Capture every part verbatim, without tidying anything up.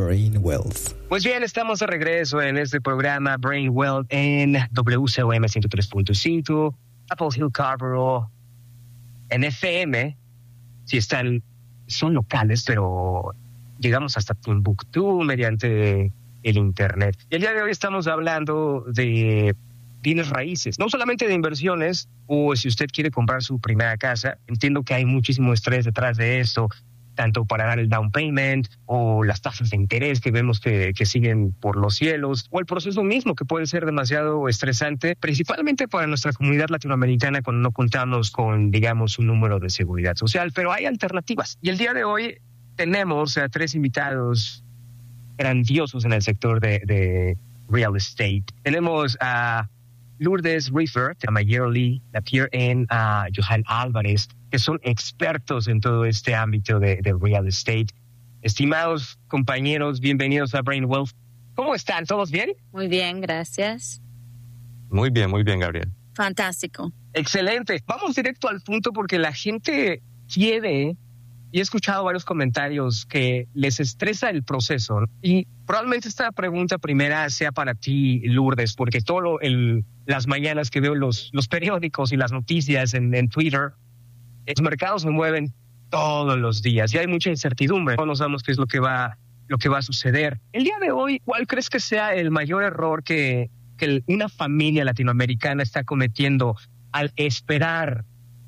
Brain Wealth. Pues bien, estamos de regreso en este programa Brain Wealth en W C O M ciento tres punto cinco, Apple Hill Carrboro, en F M, si están, son locales, pero llegamos hasta Timbuktu mediante el Internet. Y el día de hoy estamos hablando de bienes raíces, no solamente de inversiones, o si usted quiere comprar su primera casa. Entiendo que hay muchísimo estrés detrás de esto, tanto para dar el down payment o las tasas de interés que vemos que, que siguen por los cielos, o el proceso mismo que puede ser demasiado estresante, principalmente para nuestra comunidad latinoamericana cuando no contamos con, digamos, un número de seguridad social. Pero hay alternativas. Y el día de hoy tenemos a tres invitados grandiosos en el sector de, de real estate. Tenemos a Lourdes Rieffer, a Mayerly Lapierre, y a Johan Álvarez, que son expertos en todo este ámbito de, de real estate. Estimados compañeros, bienvenidos a Brain Wealth. ¿Cómo están? ¿Todos bien? Muy bien, gracias. Muy bien, muy bien, Gabriel. Fantástico. Excelente. Vamos directo al punto porque la gente quiere, y he escuchado varios comentarios que les estresa el proceso, ¿no? Y probablemente esta pregunta primera sea para ti, Lourdes, porque todo lo, el, las mañanas que veo los, los periódicos y las noticias en, en Twitter, los mercados se mueven todos los días y hay mucha incertidumbre. No sabemos qué es lo que va, lo que va a suceder. El día de hoy, ¿cuál crees que sea el mayor error que, que una familia latinoamericana está cometiendo al esperar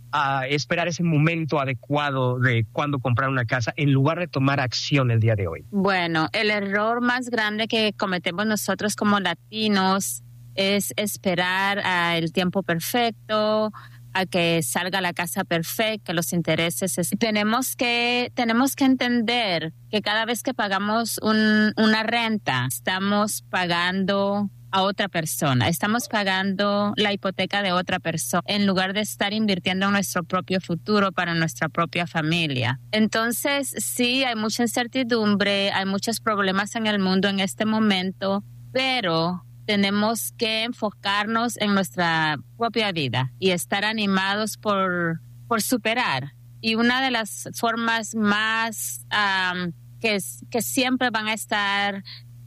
a esperar ese momento adecuado de cuándo comprar una casa en lugar de tomar acción el día de hoy? Bueno, el error más grande que cometemos nosotros como latinos es esperar a el tiempo perfecto, a que salga la casa perfecta, los intereses. Es... Tenemos que tenemos que entender que cada vez que pagamos un, una renta, estamos pagando a otra persona. Estamos pagando la hipoteca de otra persona en lugar de estar invirtiendo en nuestro propio futuro para nuestra propia familia. Entonces, sí, hay mucha incertidumbre, hay muchos problemas en el mundo en este momento, pero tenemos que enfocarnos en nuestra propia vida y estar animados por, por superar. Y una de las formas más um, que, que siempre van a estar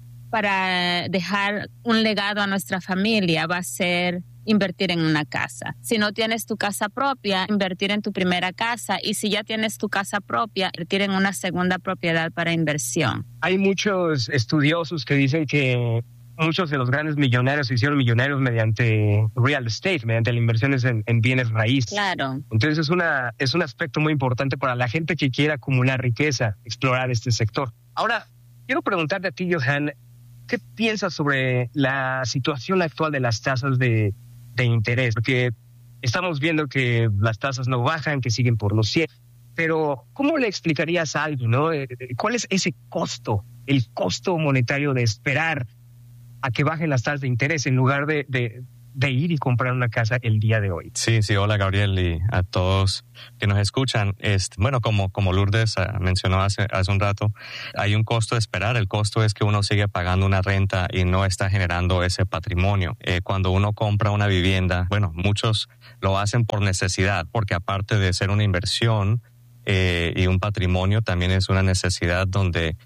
para dejar un legado a nuestra familia va a ser invertir en una casa. Si no tienes tu casa propia, invertir en tu primera casa, y si ya tienes tu casa propia, invertir en una segunda propiedad para inversión. Hay muchos estudiosos que dicen que muchos de los grandes millonarios se hicieron millonarios mediante real estate, mediante las inversiones en, en bienes raíces. Claro. Entonces es una es un aspecto muy importante para la gente que quiera acumular riqueza, explorar este sector. Ahora, quiero preguntarte a ti, Johan, ¿qué piensas sobre la situación actual de las tasas de, de interés? Porque estamos viendo que las tasas no bajan, que siguen por los cien. Pero, ¿cómo le explicarías a alguien, no? ¿Cuál es ese costo, el costo monetario de esperar a que bajen las tasas de interés en lugar de, de, de ir y comprar una casa el día de hoy? Sí, sí, hola Gabriel y a todos que nos escuchan. Este, bueno, como, como Lourdes mencionó hace, hace un rato, hay un costo de esperar. El costo es que uno sigue pagando una renta y no está generando ese patrimonio. Eh, cuando uno compra una vivienda, bueno, muchos lo hacen por necesidad, porque aparte de ser una inversión eh, y un patrimonio, también es una necesidad donde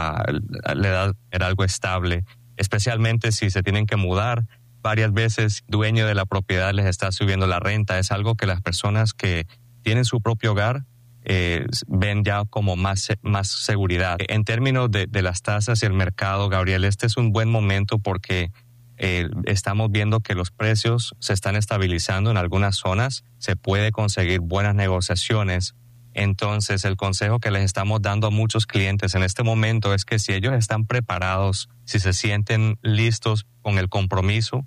uh, le da era algo estable, especialmente si se tienen que mudar. Varias veces dueño de la propiedad les está subiendo la renta. Es algo que las personas que tienen su propio hogar eh, ven ya como más, más seguridad. En términos de, de las tasas y el mercado, Gabriel, este es un buen momento porque eh, estamos viendo que los precios se están estabilizando en algunas zonas. Se puede conseguir buenas negociaciones. Entonces, el consejo que les estamos dando a muchos clientes en este momento es que si ellos están preparados, si se sienten listos con el compromiso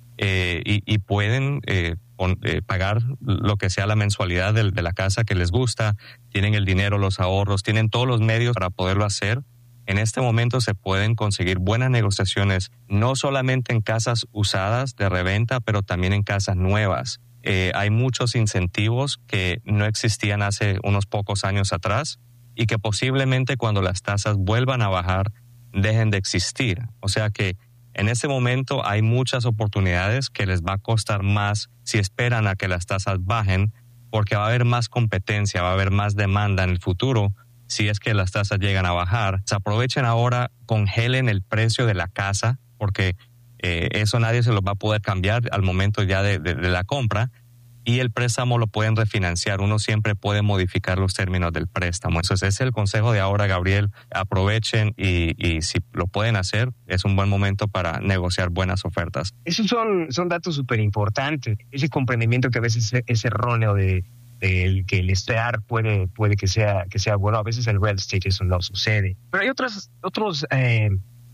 eh, y, y pueden eh, pon, eh, pagar lo que sea la mensualidad de, de la casa que les gusta, tienen el dinero, los ahorros, tienen todos los medios para poderlo hacer, en este momento se pueden conseguir buenas negociaciones, no solamente en casas usadas de reventa, pero también en casas nuevas. Eh, hay muchos incentivos que no existían hace unos pocos años atrás y que posiblemente cuando las tasas vuelvan a bajar dejen de existir. O sea que en este momento hay muchas oportunidades que les va a costar más si esperan a que las tasas bajen, porque va a haber más competencia, va a haber más demanda en el futuro si es que las tasas llegan a bajar. Se aprovechen ahora, congelen el precio de la casa, porque eh, eso nadie se lo va a poder cambiar al momento ya de, de, de la compra. Y el préstamo lo pueden refinanciar. Uno siempre puede modificar los términos del préstamo. Entonces, ese es el consejo de ahora, Gabriel. Aprovechen y, y si lo pueden hacer, es un buen momento para negociar buenas ofertas. Esos son, son datos súper importantes. Ese comprendimiento que a veces es erróneo de, de el, que el esperar puede, puede que sea, que sea bueno. A veces en real estate eso no sucede. Pero hay otros, otros eh,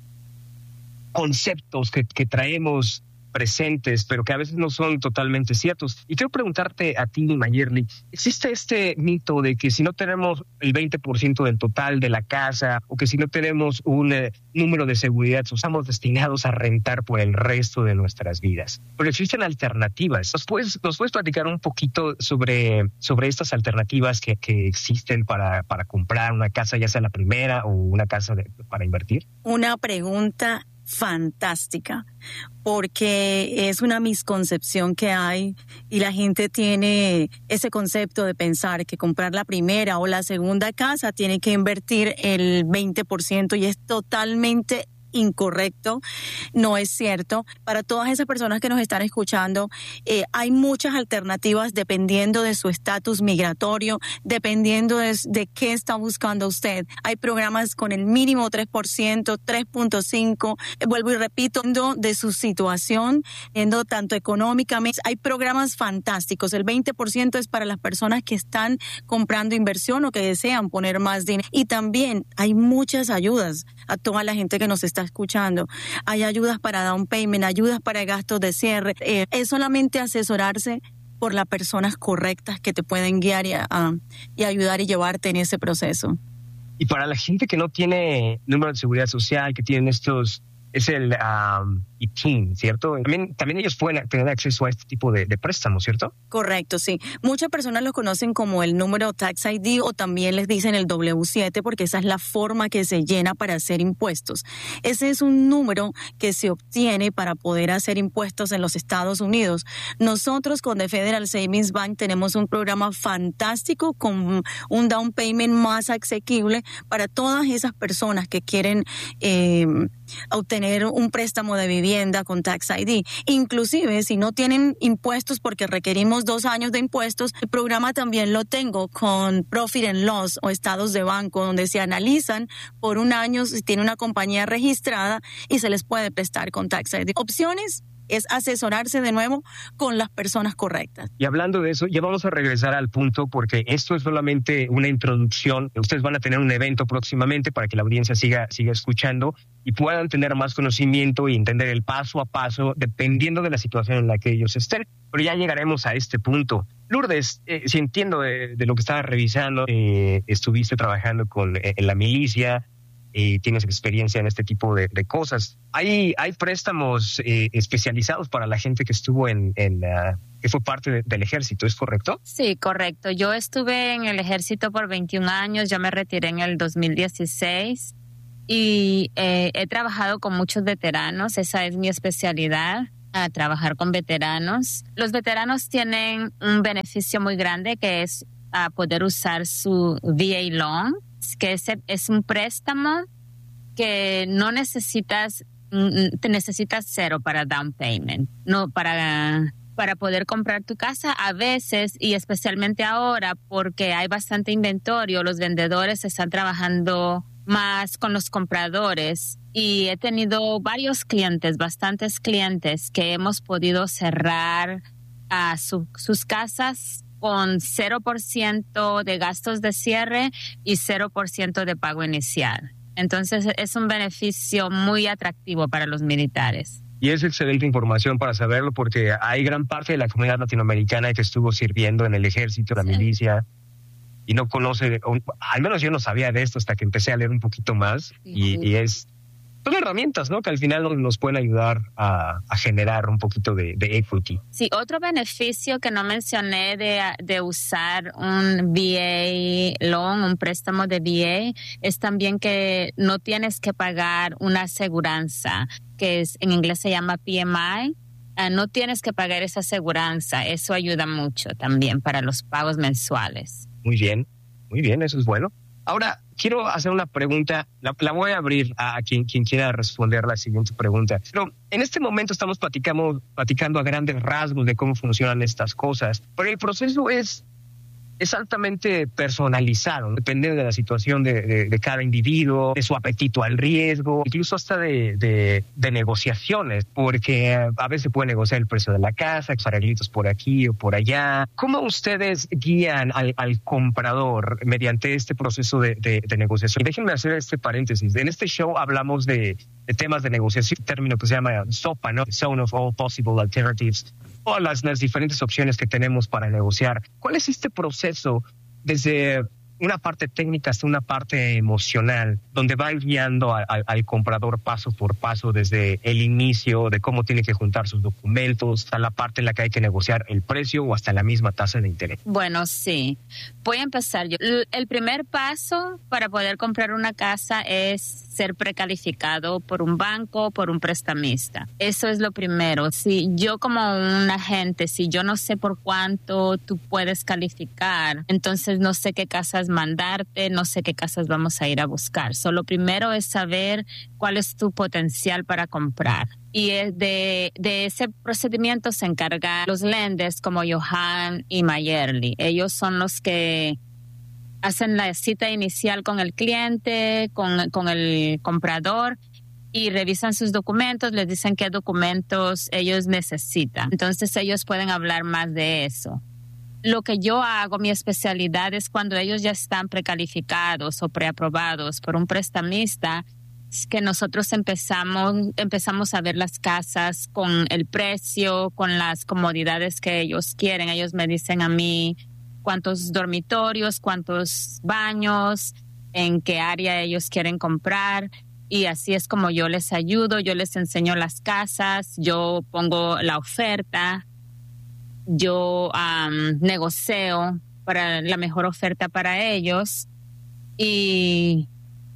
conceptos que, que traemos presentes, pero que a veces no son totalmente ciertos. Y quiero preguntarte a ti, Mayerly, ¿existe este mito de que si no tenemos el veinte por ciento del total de la casa o que si no tenemos un eh, número de seguridad, estamos destinados a rentar por el resto de nuestras vidas? Pero existen alternativas. ¿Nos puedes, nos puedes platicar un poquito sobre, sobre estas alternativas que, que existen para, para comprar una casa, ya sea la primera o una casa de, para invertir? Una pregunta fantástica, porque es una misconcepción que hay y la gente tiene ese concepto de pensar que comprar la primera o la segunda casa tiene que invertir el veinte por ciento y es totalmente incorrecto, no es cierto. Para todas esas personas que nos están escuchando, eh, hay muchas alternativas dependiendo de su estatus migratorio, dependiendo de, de qué está buscando usted. Hay programas con el mínimo tres por ciento, tres punto cinco por ciento, eh, vuelvo y repito, de su situación, viendo tanto económicamente. Hay programas fantásticos. El veinte por ciento es para las personas que están comprando inversión o que desean poner más dinero. Y también hay muchas ayudas a toda la gente que nos está escuchando. Hay ayudas para down payment, ayudas para gastos de cierre. Eh, es solamente asesorarse por las personas correctas que te pueden guiar y, a, y ayudar y llevarte en ese proceso. Y para la gente que no tiene número de seguridad social, que tienen estos, es el um, I T I N, ¿cierto? También, también ellos pueden tener acceso a este tipo de, de préstamos, ¿cierto? Correcto, sí. Muchas personas lo conocen como el número Tax I D o también les dicen el doble u siete porque esa es la forma que se llena para hacer impuestos. Ese es un número que se obtiene para poder hacer impuestos en los Estados Unidos. Nosotros con The Federal Savings Bank tenemos un programa fantástico con un down payment más asequible para todas esas personas que quieren eh, obtener un préstamo de vivienda con Tax I D. Inclusive, si no tienen impuestos porque requerimos dos años de impuestos, el programa también lo tengo con Profit and Loss o estados de banco, donde se analizan por un año si tiene una compañía registrada y se les puede prestar con Tax I D. Opciones es asesorarse de nuevo con las personas correctas. Y hablando de eso, ya vamos a regresar al punto porque esto es solamente una introducción. Ustedes van a tener un evento próximamente para que la audiencia siga, siga escuchando y puedan tener más conocimiento y entender el paso a paso dependiendo de la situación en la que ellos estén. Pero ya llegaremos a este punto. Lourdes, eh, si entiendo de, de lo que estabas revisando, eh, estuviste trabajando con, eh, en la milicia, y tienes experiencia en este tipo de, de cosas. ¿Hay, hay préstamos eh, especializados para la gente que estuvo en, en uh, que fue parte de, del ejército, ¿es correcto? Sí, correcto. Yo estuve en el ejército por veintiún años, yo me retiré en el dos mil dieciséis y eh, he trabajado con muchos veteranos, esa es mi especialidad, a trabajar con veteranos. Los veteranos tienen un beneficio muy grande que es a poder usar su V A loan, que es, es un préstamo que no necesitas, te necesitas cero para down payment, no para, para poder comprar tu casa. A veces, y especialmente ahora, porque hay bastante inventario, los vendedores están trabajando más con los compradores y he tenido varios clientes, bastantes clientes que hemos podido cerrar a su, sus casas con cero por ciento de gastos de cierre y cero por ciento de pago inicial. Entonces es un beneficio muy atractivo para los militares. Y es excelente información para saberlo porque hay gran parte de la comunidad latinoamericana que estuvo sirviendo en el ejército, la sí. milicia, y no conoce, o, al menos yo no sabía de esto hasta que empecé a leer un poquito más, sí. y, y es... Son herramientas, ¿no? Que al final nos pueden ayudar a, a generar un poquito de, de equity. Sí, otro beneficio que no mencioné de, de usar un V A loan, un préstamo de V A, es también que no tienes que pagar una aseguranza, que es, en inglés se llama P M I. Uh, no tienes que pagar esa aseguranza. Eso ayuda mucho también para los pagos mensuales. Muy bien, muy bien, eso es bueno. Ahora, quiero hacer una pregunta, la, la voy a abrir a, a quien, quien quiera responder la siguiente pregunta. Pero en este momento estamos platicando, platicando a grandes rasgos de cómo funcionan estas cosas, pero el proceso es... es altamente personalizado, depende de la situación de, de, de cada individuo, de su apetito al riesgo, incluso hasta de, de, de negociaciones, porque a veces se puede negociar el precio de la casa, arreglitos por aquí o por allá. ¿Cómo ustedes guían al, al comprador mediante este proceso de, de, de negociación? Y déjenme hacer este paréntesis. En este show hablamos de, de temas de negociación, un término que se llama SOPA, ¿no? Zone of All Possible Alternatives. Todas las, las diferentes opciones que tenemos para negociar. ¿Cuál es este proceso desde una parte técnica hasta una parte emocional, donde va guiando a, a, al comprador paso por paso desde el inicio de cómo tiene que juntar sus documentos hasta la parte en la que hay que negociar el precio o hasta la misma tasa de interés? Bueno, sí. Voy a empezar yo. El primer paso para poder comprar una casa es ser precalificado por un banco, por un prestamista. Eso es lo primero. Si yo como un agente, si yo no sé por cuánto tú puedes calificar, entonces no sé qué casas mandarte, no sé qué casas vamos a ir a buscar. So, lo primero es saber cuál es tu potencial para comprar. Y de, de ese procedimiento se encargan los lenders como Johan y Mayerly. Ellos son los que hacen la cita inicial con el cliente, con, con el comprador, y revisan sus documentos, les dicen qué documentos ellos necesitan. Entonces ellos pueden hablar más de eso. Lo que yo hago, mi especialidad es cuando ellos ya están precalificados o preaprobados por un prestamista, es que nosotros empezamos, empezamos a ver las casas con el precio, con las comodidades que ellos quieren. Ellos me dicen a mí cuántos dormitorios, cuántos baños, en qué área ellos quieren comprar. Y así es como yo les ayudo, yo les enseño las casas, yo pongo la oferta. Yo um, negocio para la mejor oferta para ellos, y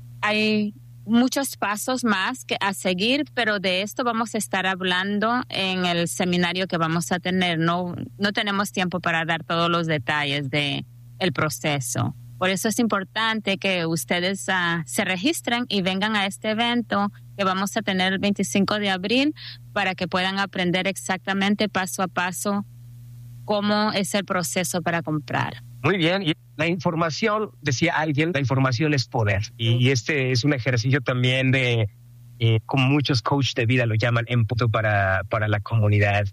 hay muchos pasos más que a seguir, pero de esto vamos a estar hablando en el seminario que vamos a tener. No, no tenemos tiempo para dar todos los detalles de el proceso. Por eso es importante que ustedes uh, se registren y vengan a este evento que vamos a tener el veinticinco de abril para que puedan aprender exactamente paso a paso cómo es el proceso para comprar. Muy bien. Y la información, decía alguien, la información es poder. Y, y este es un ejercicio también de, eh, como muchos coaches de vida lo llaman, empujo para, para la comunidad.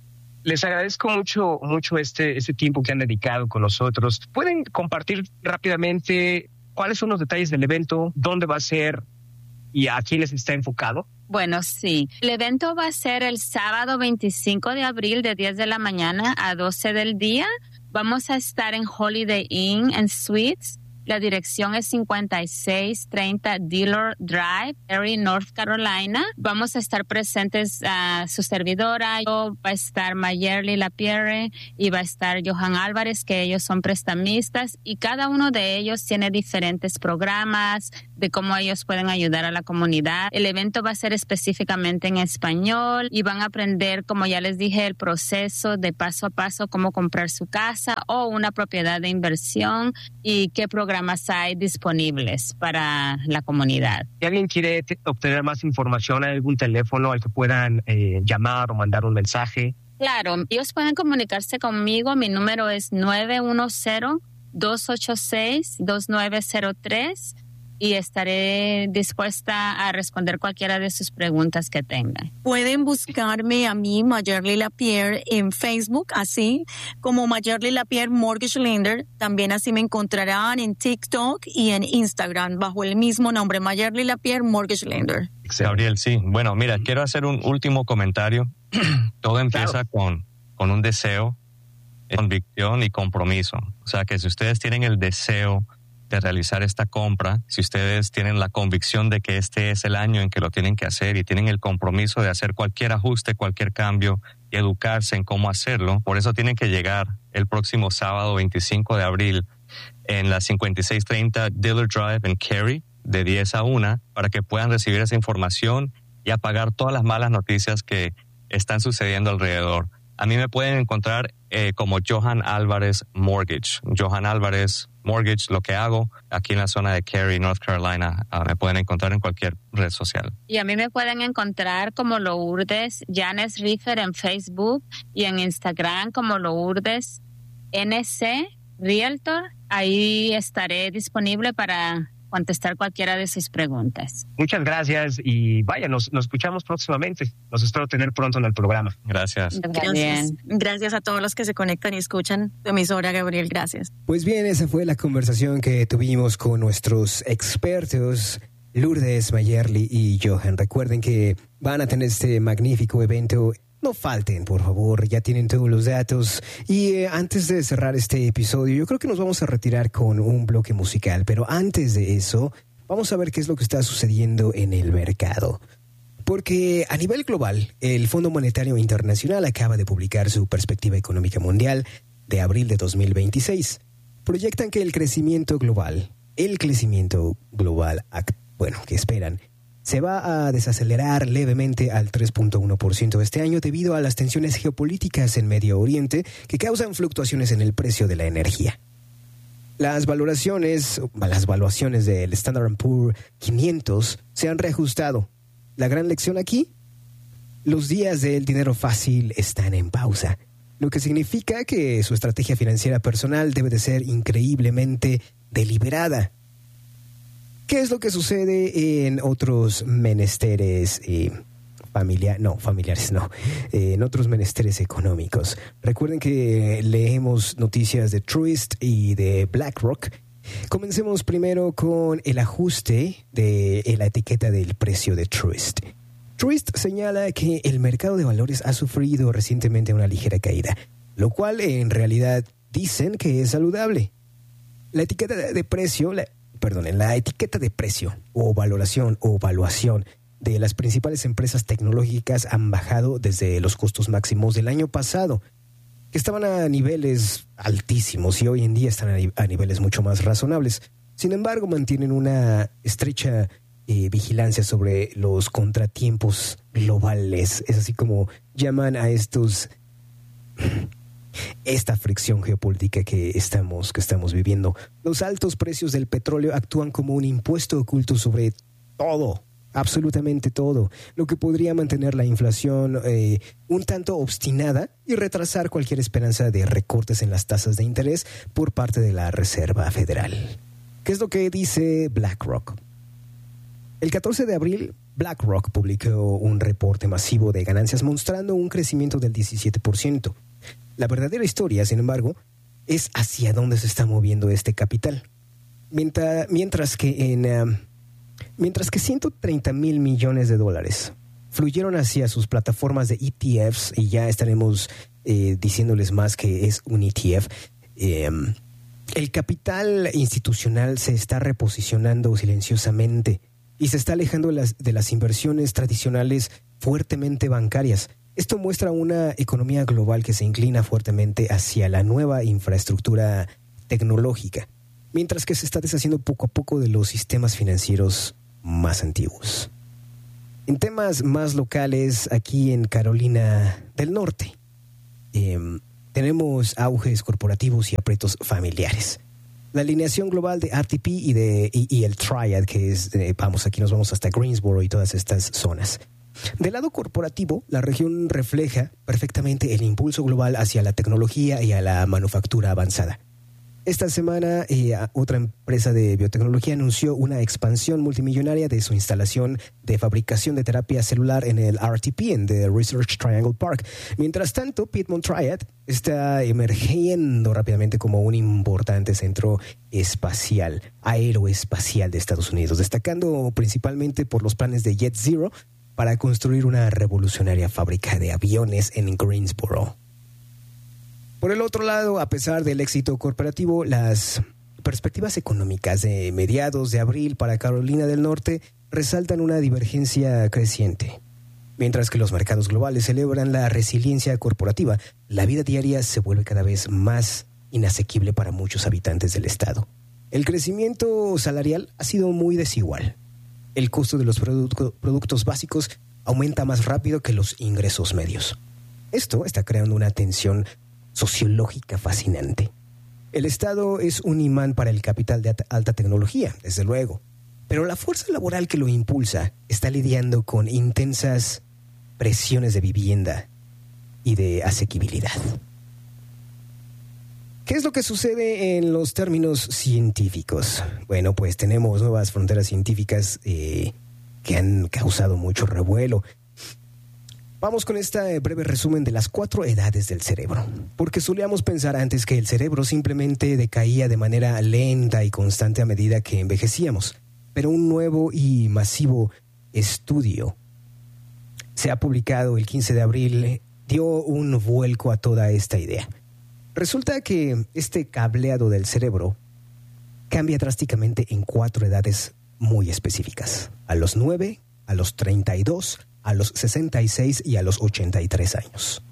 Les agradezco mucho, mucho este, este tiempo que han dedicado con nosotros. ¿Pueden compartir rápidamente cuáles son los detalles del evento, dónde va a ser y a quiénes está enfocado? Bueno, sí. El evento va a ser el sábado veinticinco de abril de diez de la mañana a doce del día. Vamos a estar en Holiday Inn and Suites. La dirección es cincuenta y seis treinta Dealer Drive, Erie, North Carolina. Vamos a estar presentes a uh, su servidora. Yo, va a estar Mayerly Lapierre y va a estar Johan Álvarez, que ellos son prestamistas, y cada uno de ellos tiene diferentes programas de cómo ellos pueden ayudar a la comunidad. El evento va a ser específicamente en español y van a aprender, como ya les dije, el proceso de paso a paso, cómo comprar su casa o una propiedad de inversión y qué programas hay disponibles para la comunidad. Si alguien quiere t- obtener más información, ¿hay algún teléfono al que puedan eh, llamar o mandar un mensaje? Claro, ellos pueden comunicarse conmigo. Mi número es nueve uno cero, dos ocho seis, dos nueve cero tres y estaré dispuesta a responder cualquiera de sus preguntas que tengan. Pueden buscarme a mí, Mayerly Lapierre, en Facebook, así como Mayerly Lapierre Mortgage Lender. También así me encontrarán en TikTok y en Instagram bajo el mismo nombre, Mayerly Lapierre Mortgage Lender. Gabriel, sí. Bueno, mira, quiero hacer un último comentario. Todo empieza claro. con, con un deseo, convicción y compromiso. O sea, que si ustedes tienen el deseo de realizar esta compra, si ustedes tienen la convicción de que este es el año en que lo tienen que hacer y tienen el compromiso de hacer cualquier ajuste, cualquier cambio y educarse en cómo hacerlo, por eso tienen que llegar el próximo sábado veinticinco de abril en la cincuenta y seis treinta Dealer Drive en Cary de diez a una para que puedan recibir esa información y apagar todas las malas noticias que están sucediendo alrededor. A mí me pueden encontrar eh, como Johan Álvarez Mortgage. Johan Álvarez mortgage, lo que hago aquí en la zona de Cary, North Carolina. Uh, me pueden encontrar en cualquier red social. Y a mí me pueden encontrar como Lourdes Llanes Riffer en Facebook y en Instagram como Lourdes N C Realtor. Ahí estaré disponible para contestar cualquiera de sus preguntas. Muchas gracias y vaya, nos, nos escuchamos próximamente. Los espero tener pronto en el programa. Gracias. Gracias. Gracias a todos los que se conectan y escuchan tu emisora, Gabriel. Gracias. Pues bien, esa fue la conversación que tuvimos con nuestros expertos, Lourdes Mayerly y Johan. Recuerden que van a tener este magnífico evento. No falten, por favor, ya tienen todos los datos. Y eh, antes de cerrar este episodio, yo creo que nos vamos a retirar con un bloque musical. Pero antes de eso, vamos a ver qué es lo que está sucediendo en el mercado. Porque a nivel global, el Fondo Monetario Internacional acaba de publicar su perspectiva económica mundial de abril de dos mil veintiséis. Proyectan que el crecimiento global, el crecimiento global, bueno, que esperan, se va a desacelerar levemente al tres punto uno por ciento este año debido a las tensiones geopolíticas en Medio Oriente que causan fluctuaciones en el precio de la energía. Las valoraciones, las valuaciones del Standard and Poor's quinientos se han reajustado. La gran lección aquí, los días del dinero fácil están en pausa, lo que significa que su estrategia financiera personal debe de ser increíblemente deliberada. ¿Qué es lo que sucede en otros menesteres eh, familia, no, familiares? No, eh, en otros menesteres económicos. Recuerden que leemos noticias de Truist y de BlackRock. Comencemos primero con el ajuste de la etiqueta del precio de Truist. Truist señala que el mercado de valores ha sufrido recientemente una ligera caída, lo cual en realidad dicen que es saludable. La etiqueta de precio... La, Perdón, en la etiqueta de precio o valoración o evaluación de las principales empresas tecnológicas han bajado desde los costos máximos del año pasado, que estaban a niveles altísimos y hoy en día están a, a niveles mucho más razonables. Sin embargo, mantienen una estrecha eh, vigilancia sobre los contratiempos globales. Es así como llaman a estos... esta fricción geopolítica que estamos, que estamos viviendo. Los altos precios del petróleo actúan como un impuesto oculto sobre todo, absolutamente todo, lo que podría mantener la inflación eh, un tanto obstinada y retrasar cualquier esperanza de recortes en las tasas de interés por parte de la Reserva Federal. ¿Qué es lo que dice BlackRock? El catorce de abril, BlackRock publicó un reporte masivo de ganancias mostrando un crecimiento del diecisiete por ciento. La verdadera historia, sin embargo, es hacia dónde se está moviendo este capital. Mientras, mientras que en um, mientras que ciento treinta mil millones de dólares fluyeron hacia sus plataformas de E T Fs, y ya estaremos eh, diciéndoles más que es un E T F, eh, el capital institucional se está reposicionando silenciosamente y se está alejando de las, de las inversiones tradicionales fuertemente bancarias. Esto muestra una economía global que se inclina fuertemente hacia la nueva infraestructura tecnológica, mientras que se está deshaciendo poco a poco de los sistemas financieros más antiguos. En temas más locales, aquí en Carolina del Norte, eh, tenemos auges corporativos y aprietos familiares. La alineación global de R T P y, de, y, y el Triad, que es, eh, vamos, aquí nos vamos hasta Greensboro y todas estas zonas. Del lado corporativo, la región refleja perfectamente el impulso global hacia la tecnología y a la manufactura avanzada. Esta semana, eh, otra empresa de biotecnología anunció una expansión multimillonaria de su instalación de fabricación de terapia celular en el R T P, en The Research Triangle Park. Mientras tanto, Piedmont Triad está emergiendo rápidamente como un importante centro espacial, aeroespacial de Estados Unidos, destacando principalmente por los planes de Jet Zero para construir una revolucionaria fábrica de aviones en Greensboro. Por el otro lado, a pesar del éxito corporativo, las perspectivas económicas de mediados de abril para Carolina del Norte resaltan una divergencia creciente. Mientras que los mercados globales celebran la resiliencia corporativa, la vida diaria se vuelve cada vez más inasequible para muchos habitantes del estado. El crecimiento salarial ha sido muy desigual. El costo de los produ- productos básicos aumenta más rápido que los ingresos medios. Esto está creando una tensión sociológica fascinante. El Estado es un imán para el capital de alta tecnología, desde luego. Pero la fuerza laboral que lo impulsa está lidiando con intensas presiones de vivienda y de asequibilidad. ¿Qué es lo que sucede en los términos científicos? Bueno, pues tenemos nuevas fronteras científicas eh, que han causado mucho revuelo. Vamos con este breve resumen de las cuatro edades del cerebro, porque solíamos pensar antes que el cerebro simplemente decaía de manera lenta y constante a medida que envejecíamos, pero un nuevo y masivo estudio se ha publicado el quince de abril, dio un vuelco a toda esta idea. Resulta que este cableado del cerebro cambia drásticamente en cuatro edades muy específicas, a los nueve, a los treinta y dos, a los sesenta y seis y a los ochenta y tres años.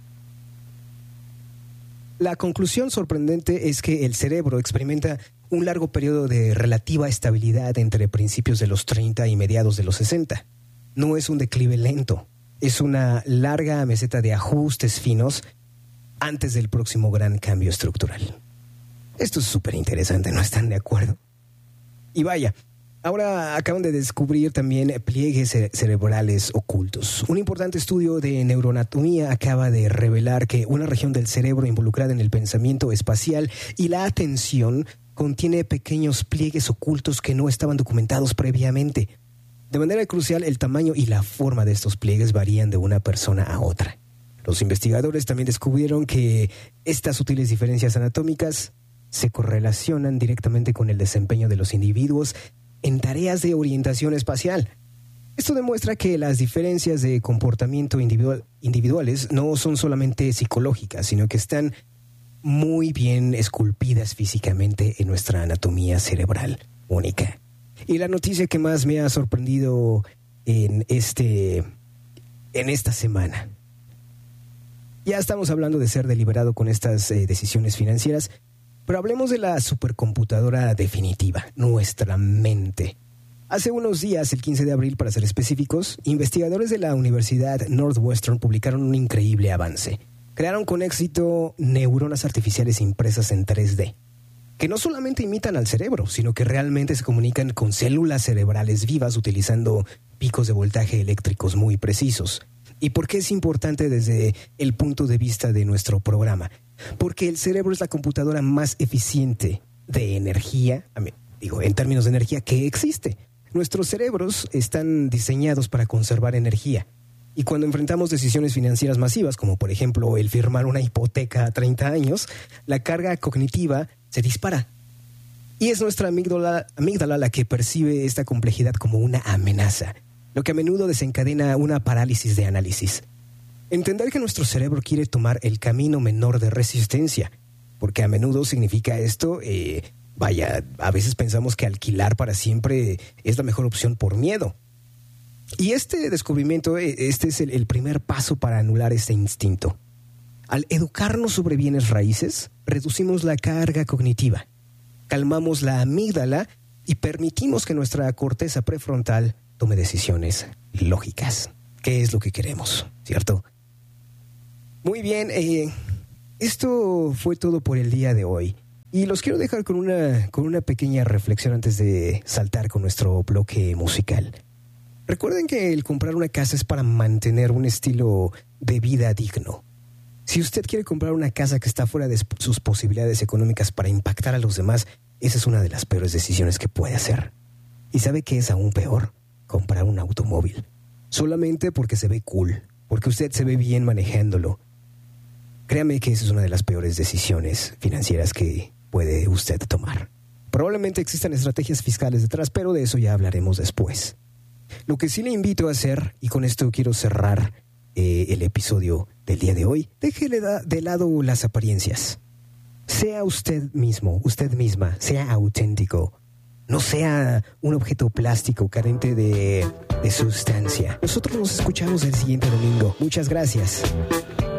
La conclusión sorprendente es que el cerebro experimenta un largo periodo de relativa estabilidad entre principios de los treinta y mediados de los sesenta. No es un declive lento, es una larga meseta de ajustes finos antes del próximo gran cambio estructural. Esto es súper interesante, ¿no están de acuerdo? Y vaya, ahora acaban de descubrir también pliegues cere- cerebrales ocultos. Un importante estudio de neuroanatomía acaba de revelar que una región del cerebro involucrada en el pensamiento espacial y la atención contiene pequeños pliegues ocultos que no estaban documentados previamente. De manera crucial, el tamaño y la forma de estos pliegues varían de una persona a otra. Los investigadores también descubrieron que estas sutiles diferencias anatómicas se correlacionan directamente con el desempeño de los individuos en tareas de orientación espacial. Esto demuestra que las diferencias de comportamiento individual, individuales no son solamente psicológicas, sino que están muy bien esculpidas físicamente en nuestra anatomía cerebral única. Y la noticia que más me ha sorprendido en, este, en esta semana. Ya estamos hablando de ser deliberado con estas eh, decisiones financieras, pero hablemos de la supercomputadora definitiva, nuestra mente. Hace unos días, el quince de abril para ser específicos, investigadores de la Universidad Northwestern publicaron un increíble avance. Crearon con éxito neuronas artificiales impresas en tres D, que no solamente imitan al cerebro, sino que realmente se comunican con células cerebrales vivas utilizando picos de voltaje eléctricos muy precisos. ¿Y por qué es importante desde el punto de vista de nuestro programa? Porque el cerebro es la computadora más eficiente de energía, digo, en términos de energía, que existe. Nuestros cerebros están diseñados para conservar energía. Y cuando enfrentamos decisiones financieras masivas, como por ejemplo el firmar una hipoteca a treinta años, la carga cognitiva se dispara. Y es nuestra amígdala, amígdala la que percibe esta complejidad como una amenaza, lo que a menudo desencadena una parálisis de análisis. Entender que nuestro cerebro quiere tomar el camino menor de resistencia, porque a menudo significa esto, eh, vaya, a veces pensamos que alquilar para siempre es la mejor opción por miedo. Y este descubrimiento, este es el, el primer paso para anular este instinto. Al educarnos sobre bienes raíces, reducimos la carga cognitiva, calmamos la amígdala y permitimos que nuestra corteza prefrontal tome decisiones lógicas. ¿Qué es lo que queremos? ¿Cierto? Muy bien, eh, esto fue todo por el día de hoy. Y los quiero dejar con una, con una pequeña reflexión antes de saltar con nuestro bloque musical. Recuerden que el comprar una casa es para mantener un estilo de vida digno. Si usted quiere comprar una casa que está fuera de sus posibilidades económicas para impactar a los demás, esa es una de las peores decisiones que puede hacer. ¿Y sabe qué es aún peor? Comprar un automóvil. Solamente porque se ve cool, porque usted se ve bien manejándolo. Créame que esa es una de las peores decisiones financieras que puede usted tomar. Probablemente existan estrategias fiscales detrás, pero de eso ya hablaremos después. Lo que sí le invito a hacer, y con esto quiero cerrar eh, el episodio del día de hoy, déjele da, de lado las apariencias. Sea usted mismo, usted misma, sea auténtico. No sea un objeto plástico carente de, de sustancia. Nosotros nos escuchamos el siguiente domingo. Muchas gracias.